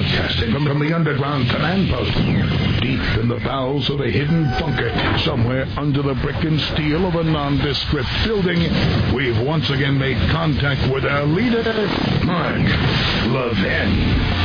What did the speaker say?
Broadcasting from the underground command post, deep in the bowels of a hidden bunker, somewhere under the brick and steel of a nondescript building, we've once again made contact with our leader, Mark Levin.